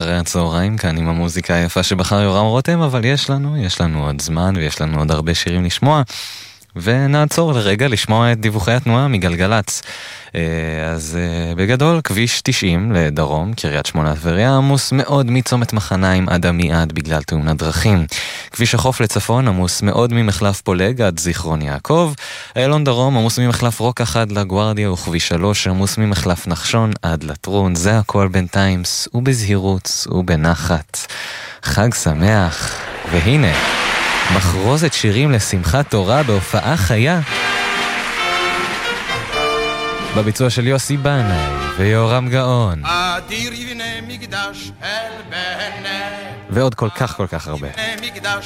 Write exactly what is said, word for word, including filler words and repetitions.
אחרי הצהריים כאן עם המוזיקה היפה שבחר יורם רותם, אבל יש לנו, יש לנו עוד זמן ויש לנו עוד הרבה שירים לשמוע, ונעצור לרגע לשמוע את דיווחי התנועה מגלגלץ. אז בגדול, כביש תשעים לדרום, קריית שמונה טבריה, עמוס מאוד מצומת מחניים עד עמיעד בגלל תאונת דרכים. כביש החוף לצפון עמוס מאוד ממחלף פולג עד זיכרון יעקב. איילון דרום עמוס ממחלף רוק אחד לגוארדיה, וכביש שלוש עמוס ממחלף נחשון עד לטרון. זה הכל בינתיים, סעו בזהירות, סעו בנחת. חג שמח. והנה, מחרוזת שירים לשמחת תורה בהופעה חיה, בביצוע של יוסי בנאי ויורם גאון, ועוד כל כך כל כך הרבה.